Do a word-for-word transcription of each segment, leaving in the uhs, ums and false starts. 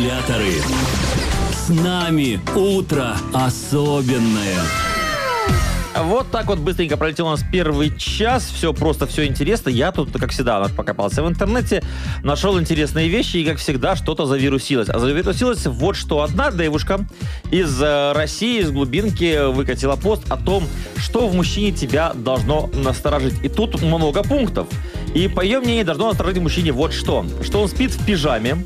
Навигаторы. С нами утро особенное. Вот так вот быстренько пролетел у нас первый час. Все просто, все интересно. Я тут, как всегда, покопался в интернете, нашел интересные вещи, и, как всегда, что-то завирусилось. А завирусилось вот что. Одна девушка из России, из глубинки, выкатила пост о том, что в мужчине тебя должно насторожить. И тут много пунктов. И, по ее мнению, должно насторожить мужчине вот что. Что он спит в пижаме,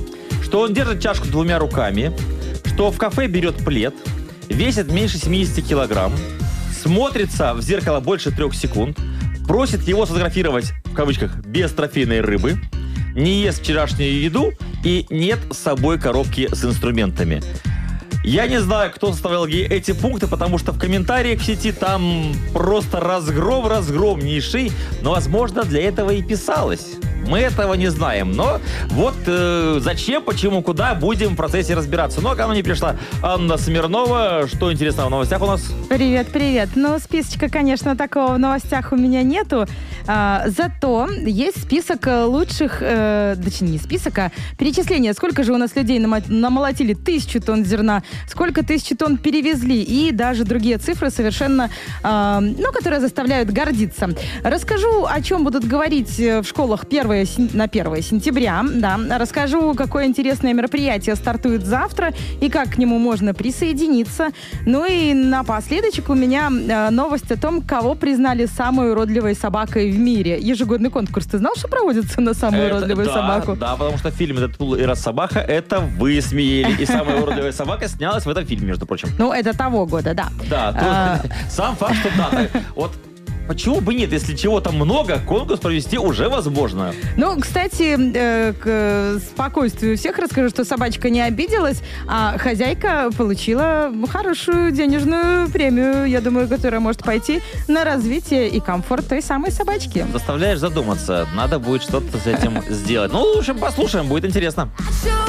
что он держит чашку двумя руками, что в кафе берет плед, весит меньше семьдесят килограмм, смотрится в зеркало больше трех секунд, просит его сфотографировать, в кавычках, без трофейной рыбы, не ест вчерашнюю еду и нет с собой коробки с инструментами. Я не знаю, кто составлял ей эти пункты, потому что в комментариях в сети там просто разгром разгромнейший, но, возможно, для этого и писалось. Мы этого не знаем, но вот э, зачем, почему, куда, будем в процессе разбираться. Ну, а ко мне пришла Анна Смирнова. Что интересного в новостях у нас? Привет, привет. Ну, списочка, конечно, такого в новостях у меня нету. А, зато есть список лучших, э, точнее, не список, а перечисление. Сколько же у нас людей намо- намолотили тысячу тонн зерна, сколько тысячи тонн перевезли, и даже другие цифры совершенно, э, ну, которые заставляют гордиться. Расскажу, о чем будут говорить в школах первое на первое сентября, да. Расскажу, какое интересное мероприятие стартует завтра и как к нему можно присоединиться. Ну и напоследочек у меня э, новость о том, кого признали самой уродливой собакой в мире. Ежегодный конкурс. Ты знал, что проводится на самую это, уродливую да, собаку? Да, потому что фильм «Дэдпул и Рособака» это высмеяли. И самая уродливая собака снялась в этом фильме, между прочим. Ну, это того года, да. Да, а... сам факт, что да. Вот почему бы нет, если чего-то много, конкурс провести уже возможно. Ну, кстати, э, к спокойствию всех расскажу, что собачка не обиделась, а хозяйка получила хорошую денежную премию, я думаю, которая может пойти на развитие и комфорт той самой собачки. Заставляешь задуматься, надо будет что-то с этим сделать. Ну, в общем, послушаем, будет интересно.